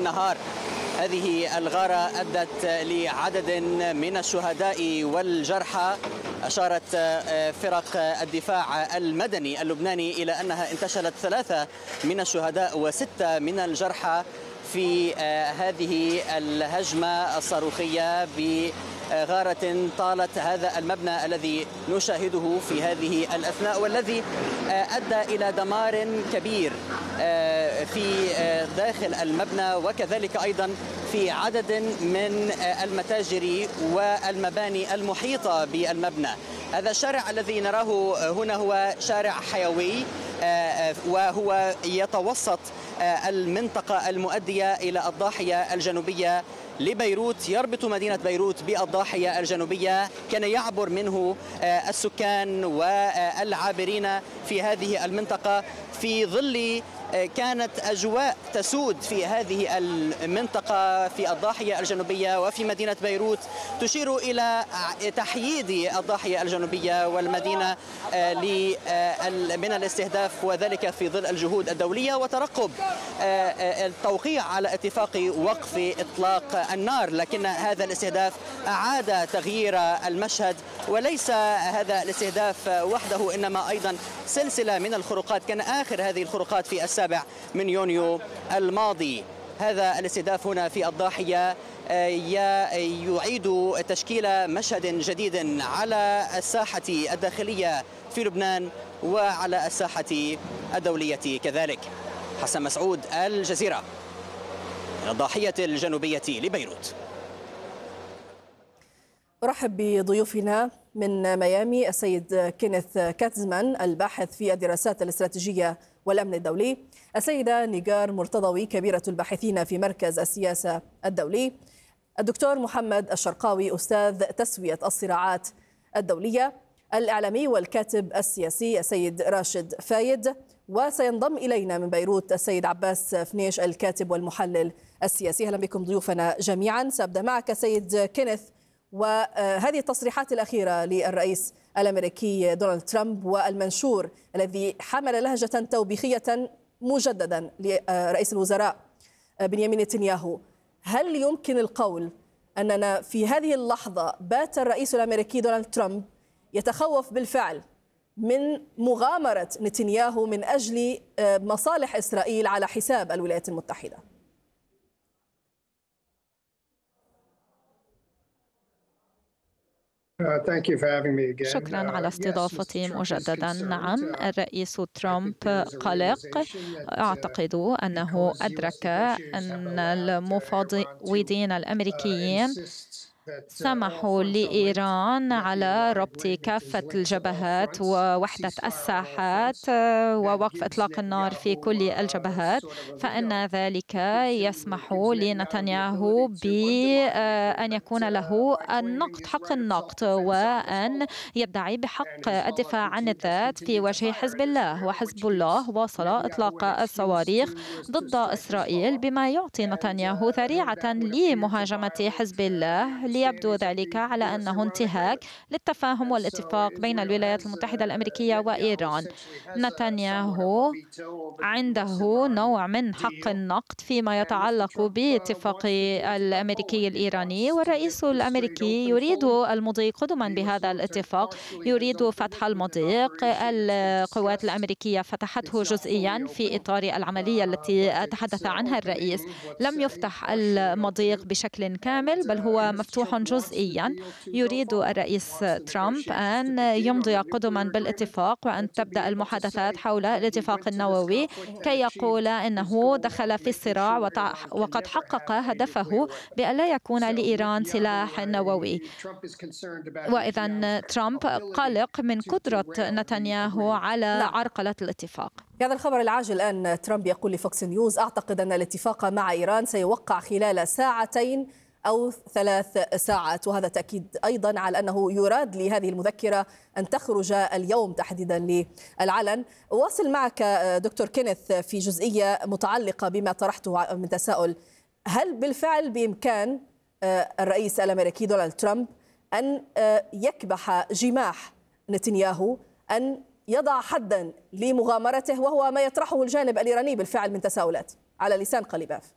النهار. هذه الغارة أدت لعدد من الشهداء والجرحى. أشارت فرق الدفاع المدني اللبناني إلى أنها انتشلت 3 من الشهداء و6 من الجرحى في هذه الهجمة الصاروخية بغارة طالت هذا المبنى الذي نشاهده في هذه الأثناء، والذي أدى إلى دمار كبير في داخل المبنى، وكذلك أيضا في عدد من المتاجر والمباني المحيطة بالمبنى. هذا الشارع الذي نراه هنا هو شارع حيوي، وهو يتوسط المنطقة المؤدية إلى الضاحية الجنوبية لبيروت، يربط مدينة بيروت بالضاحية الجنوبية. كان يعبر منه السكان والعابرين في هذه المنطقة في ظل كانت أجواء تسود في هذه المنطقة في الضاحية الجنوبية وفي مدينة بيروت تشير إلى تحييد الضاحية الجنوبية والمدينة من الاستهداف، وذلك في ظل الجهود الدولية وترقب التوقيع على اتفاق وقف إطلاق النار. لكن هذا الاستهداف أعاد تغيير المشهد، وليس هذا الاستهداف وحده، إنما أيضا سلسلة من الخروقات. كان آخر هذه الخروقات في 7 يونيو الماضي. هذا الاستهداف هنا في الضاحية يعيد تشكيل مشهد جديد على الساحة الداخلية في لبنان وعلى الساحة الدولية كذلك. حسن مسعود، الجزيرة، من الضاحية الجنوبية لبيروت. أرحب بضيوفنا من ميامي السيد كينيث كاتزمان الباحث في الدراسات الاستراتيجية والأمن الدولي، السيدة نيجار مرتضوي كبيرة الباحثين في مركز السياسة الدولي، الدكتور محمد الشرقاوي أستاذ تسوية الصراعات الدولية، الإعلامي والكاتب السياسي السيد راشد فايد، وسينضم إلينا من بيروت السيد عباس فنيش الكاتب والمحلل السياسي. أهلا بكم ضيوفنا جميعا. سأبدأ معك سيد كينيث، وهذه التصريحات الأخيرة للرئيس الأمريكي دونالد ترامب والمنشور الذي حمل لهجة توبيخية مجددا لرئيس الوزراء بنيامين نتنياهو، هل يمكن القول أننا في هذه اللحظة بات الرئيس الأمريكي دونالد ترامب يتخوف بالفعل من مغامرة نتنياهو من أجل مصالح إسرائيل على حساب الولايات المتحدة؟ شكرا على استضافتي مجددا. نعم، الرئيس ترامب قلق. أعتقد أنه أدرك أن المفاوضين الأمريكيين سمحوا لإيران على ربط كافة الجبهات ووحدة الساحات ووقف إطلاق النار في كل الجبهات، فإن ذلك يسمح لنتنياهو بأن يكون له النقد، حق النقد، وأن يدعي بحق الدفاع عن الذات في وجه حزب الله. وحزب الله واصل إطلاق الصواريخ ضد إسرائيل، بما يعطي نتنياهو ذريعة لمهاجمة حزب الله، ليبدو ذلك على أنه انتهاك للتفاهم والاتفاق بين الولايات المتحدة الأمريكية وإيران. نتنياهو عنده نوع من حق النقد فيما يتعلق باتفاق الأمريكي الإيراني، والرئيس الأمريكي يريد المضي قدما بهذا الاتفاق، يريد فتح المضيق. القوات الأمريكية فتحته جزئيا في إطار العملية التي تحدث عنها الرئيس. لم يفتح المضيق بشكل كامل، بل هو مفتوح جزئيا. يريد الرئيس ترامب أن يمضي قدما بالاتفاق وأن تبدأ المحادثات حول الاتفاق النووي كي يقول إنه دخل في الصراع وقد حقق هدفه بأن لا يكون لإيران سلاح نووي. وإذا ترامب قلق من قدرة نتنياهو على عرقلة الاتفاق. هذا الخبر العاجل الآن، ترامب يقول لفوكس نيوز: أعتقد أن الاتفاق مع إيران سيوقع خلال ساعتين أو 3 ساعات. وهذا تأكيد أيضا على أنه يراد لهذه المذكرة أن تخرج اليوم تحديدا للعلن. واصل معك دكتور كينيث في جزئية متعلقة بما طرحته من تساؤل: هل بالفعل بإمكان الرئيس الأمريكي دونالد ترامب أن يكبح جماح نتنياهو، أن يضع حدا لمغامرته، وهو ما يطرحه الجانب الإيراني بالفعل من تساؤلات على لسان قليباف؟